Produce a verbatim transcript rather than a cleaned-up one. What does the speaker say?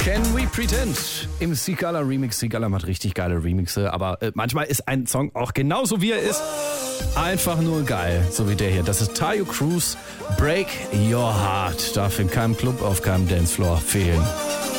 Can We Pretend? Im Sigala Remix. Sigala macht richtig geile Remixe, aber äh, manchmal ist ein Song auch genauso wie er ist einfach nur geil, so wie der hier. Das ist Tayo Cruz, Break Your Heart. Darf in keinem Club, auf keinem Dancefloor fehlen.